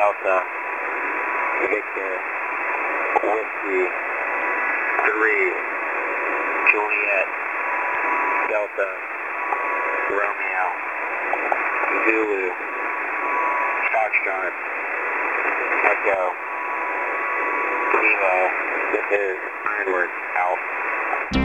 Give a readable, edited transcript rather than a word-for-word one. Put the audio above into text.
Delta, Victor, Whiskey, 3, Juliet, Delta, Romeo, Zulu, Foxtrot, Echo, Kilo, this is Ironworks, out.